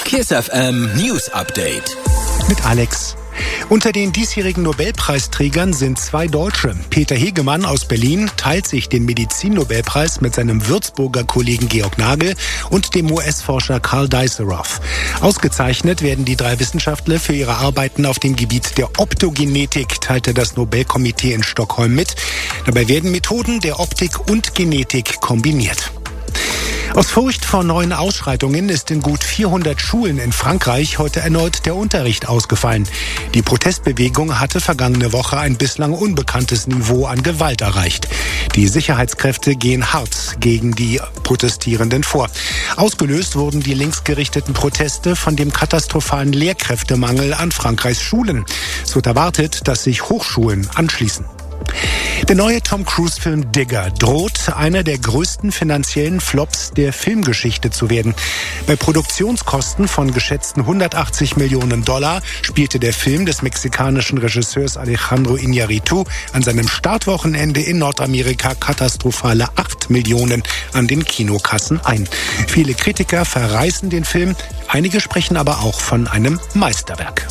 KISS FM News Update. Mit Alex. Unter den diesjährigen Nobelpreisträgern sind 2 Deutsche. Peter Hegemann aus Berlin teilt sich den Medizin-Nobelpreis mit seinem Würzburger Kollegen Georg Nagel und dem US-Forscher Karl Dijsselhoff. Ausgezeichnet werden die 3 Wissenschaftler für ihre Arbeiten auf dem Gebiet der Optogenetik, teilte das Nobelkomitee in Stockholm mit. Dabei werden Methoden der Optik und Genetik kombiniert. Aus Furcht vor neuen Ausschreitungen ist in gut 400 Schulen in Frankreich heute erneut der Unterricht ausgefallen. Die Protestbewegung hatte vergangene Woche ein bislang unbekanntes Niveau an Gewalt erreicht. Die Sicherheitskräfte gehen hart gegen die Protestierenden vor. Ausgelöst wurden die linksgerichteten Proteste von dem katastrophalen Lehrkräftemangel an Frankreichs Schulen. Es wird erwartet, dass sich Hochschulen anschließen. Der neue Tom Cruise-Film Digger droht, einer der größten finanziellen Flops der Filmgeschichte zu werden. Bei Produktionskosten von geschätzten $180 Millionen spielte der Film des mexikanischen Regisseurs Alejandro Iñárritu an seinem Startwochenende in Nordamerika katastrophale 8 Millionen an den Kinokassen ein. Viele Kritiker verreißen den Film, einige sprechen aber auch von einem Meisterwerk.